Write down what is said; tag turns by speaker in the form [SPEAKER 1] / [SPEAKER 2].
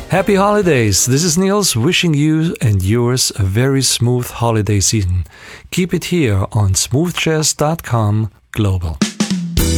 [SPEAKER 1] Happy holidays! This is Niels wishing you and yours a very smooth holiday season. Keep it here on smoothjazz.com Global.